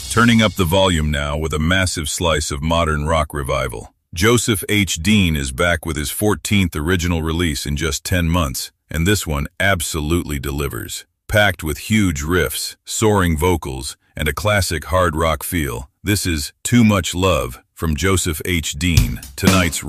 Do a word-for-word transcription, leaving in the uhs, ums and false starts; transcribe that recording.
Turning up the volume now with a massive slice of modern rock revival. Joseph H. Dean is back with his fourteenth original release in just ten months, and this one absolutely delivers. Packed with huge riffs, soaring vocals, and a classic hard rock feel, this is Too Much Love from Joseph H. Dean, tonight's